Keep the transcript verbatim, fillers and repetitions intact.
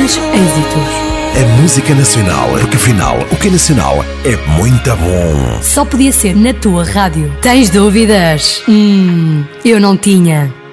grandes êxitos. A música nacional, porque afinal, o que é nacional é muito bom. Só podia ser na tua rádio. Tens dúvidas? Hum, eu não tinha.